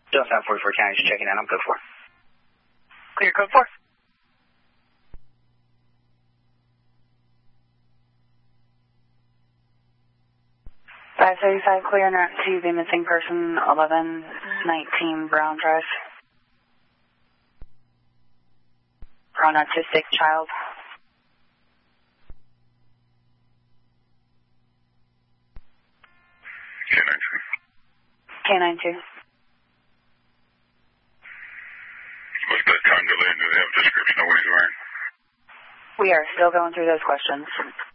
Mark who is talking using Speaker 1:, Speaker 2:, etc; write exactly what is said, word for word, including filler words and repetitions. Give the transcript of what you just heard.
Speaker 1: Still South forty-four County, just checking in. I'm code four.
Speaker 2: Clear code four.
Speaker 3: five thirty-five clear and route to the missing person, eleven nineteen Brown Drive. Brown autistic child.
Speaker 4: K nine two.
Speaker 3: K nine two.
Speaker 4: Was that conga land? Do they have a description of what he's wearing?
Speaker 3: We are still going through those questions.